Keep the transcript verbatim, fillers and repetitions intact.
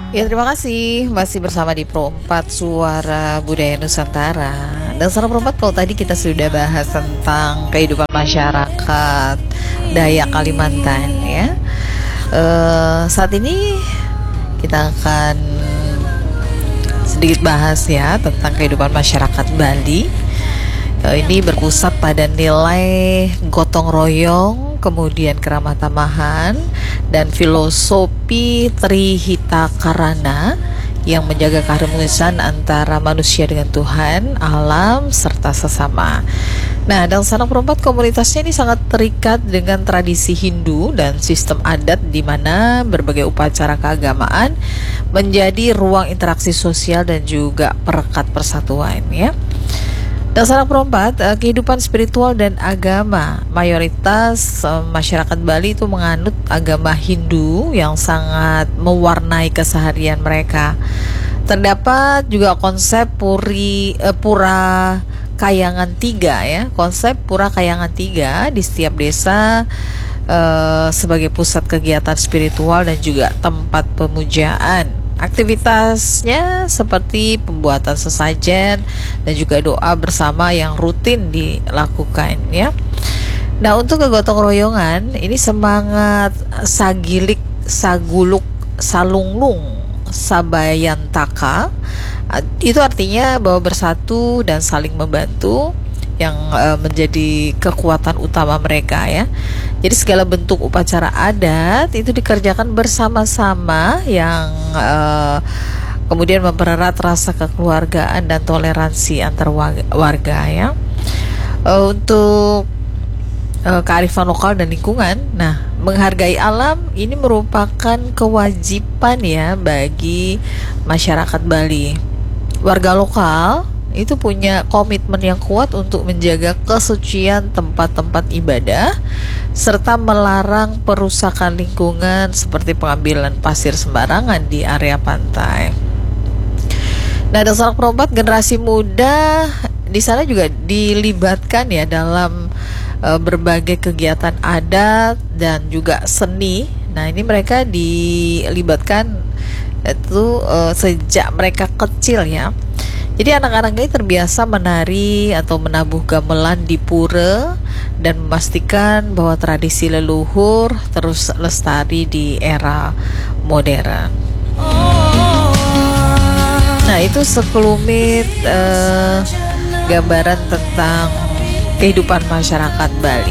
Ya, terima kasih. Masih bersama di Pro empat Suara Budaya Nusantara. Dan Suara Pro empat, kalau tadi kita sudah bahas tentang kehidupan masyarakat Dayak Kalimantan ya. Eh, saat ini kita akan sedikit bahas ya tentang kehidupan masyarakat Bali. Eh, ini berpusat pada nilai gotong royong, kemudian keramah tamahan, dan filosofi Trihita Karana yang menjaga keharmonisan antara manusia dengan Tuhan, alam, serta sesama. Nah, dalam Sarang Perempat, komunitasnya ini sangat terikat dengan tradisi Hindu dan sistem adat di mana berbagai upacara keagamaan menjadi ruang interaksi sosial dan juga perekat persatuan ya. Dan Sarang Perempat, eh, kehidupan spiritual dan agama. Mayoritas eh, masyarakat Bali itu menganut agama Hindu yang sangat mewarnai keseharian mereka. Terdapat juga konsep puri eh, pura Kayangan Tiga ya, konsep pura Kayangan Tiga di setiap desa eh, sebagai pusat kegiatan spiritual dan juga tempat pemujaan. Aktivitasnya seperti pembuatan sesajen dan juga doa bersama yang rutin dilakukan ya. Nah, untuk kegotong royongan ini semangat sagilik saguluk salunglung sabayantaka, itu artinya bahwa bersatu dan saling membantu yang uh, menjadi kekuatan utama mereka ya. Jadi segala bentuk upacara adat itu dikerjakan bersama-sama yang uh, kemudian mempererat rasa kekeluargaan dan toleransi antar warga ya. Uh, untuk uh, kearifan lokal dan lingkungan. Nah, menghargai alam ini merupakan kewajiban ya bagi masyarakat Bali. Warga lokal itu punya komitmen yang kuat untuk menjaga kesucian tempat-tempat ibadah serta melarang perusakan lingkungan seperti pengambilan pasir sembarangan di area pantai. Nah, dalam Sarang Perempat, generasi muda di sana juga dilibatkan ya dalam e, berbagai kegiatan adat dan juga seni. Nah, ini mereka dilibatkan itu e, sejak mereka kecil ya. Jadi anak-anak ini terbiasa menari atau menabuh gamelan di pura dan memastikan bahwa tradisi leluhur terus lestari di era modern. Nah, itu sekelumit uh, gambaran tentang kehidupan masyarakat Bali.